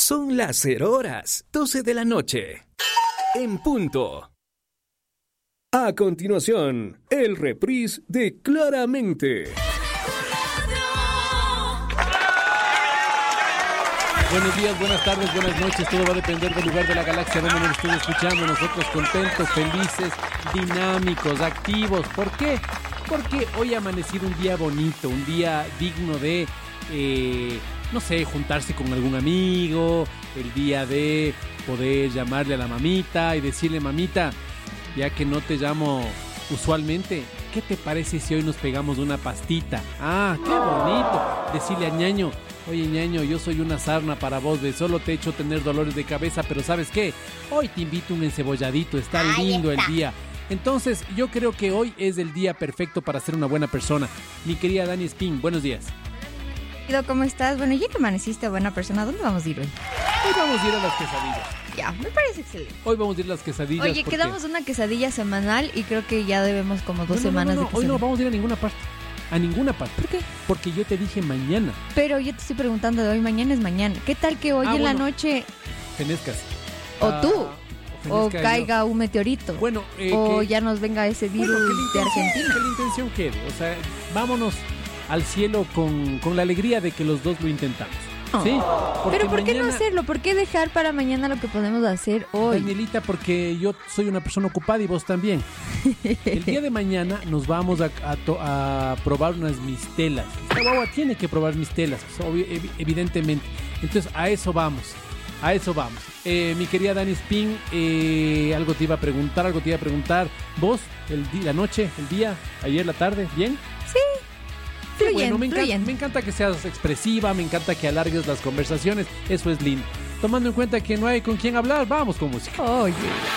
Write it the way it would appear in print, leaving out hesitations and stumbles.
Son las 0 horas, 12 de la noche. En punto. A continuación, el reprise de Claramente. Buenos días, buenas tardes, buenas noches. Todo va a depender del lugar de la galaxia donde nos estén escuchando. Nosotros contentos, felices, dinámicos, activos. ¿Por qué? Porque hoy ha amanecido un día bonito, un día digno de, no sé, juntarse con algún amigo, el día de poder llamarle a la mamita y decirle, mamita, ya que no te llamo usualmente, ¿qué te parece si hoy nos pegamos una pastita? Ah, qué bonito. Decirle a ñaño, oye ñaño, yo soy una sarna para vos, de solo te he hecho tener dolores de cabeza, pero ¿sabes qué? Hoy te invito un encebolladito, está lindo el día. Entonces, yo creo que hoy es el día perfecto para ser una buena persona. Mi querida Dani Spin, buenos días. ¿Cómo estás? Bueno, ya que amaneciste buena persona, ¿dónde vamos a ir hoy? Hoy vamos a ir a las quesadillas. Ya, me parece excelente. Hoy vamos a ir a las quesadillas. Oye, quedamos una quesadilla semanal y creo que ya debemos como 2 semanas de quesadilla. Hoy no vamos a ir a ninguna parte. A ninguna parte. ¿Por qué? Porque yo te dije mañana. Pero yo te estoy preguntando de hoy, mañana es mañana. ¿Qué tal que hoy en la noche... Fenezcas. O tú... O caiga un meteorito. Bueno, o ya nos venga ese virus de Argentina. Que la intención quede. O sea, vámonos al cielo con la alegría de que los dos lo intentamos. Oh. ¿Sí? Pero ¿por qué no hacerlo? ¿Por qué dejar para mañana lo que podemos hacer hoy? Danielita, porque yo soy una persona ocupada y vos también. El día de mañana nos vamos a probar unas mistelas. Esta guagua tiene que probar mistelas, evidentemente. Entonces, a eso vamos. A eso vamos. Mi querida Dani Spin, algo te iba a preguntar. ¿Vos, la noche, el día, ayer, la tarde, bien? Sí. Bueno, me encanta que seas expresiva, me encanta que alargues las conversaciones. Eso es lindo. Tomando en cuenta que no hay con quién hablar, vamos con música. Oye.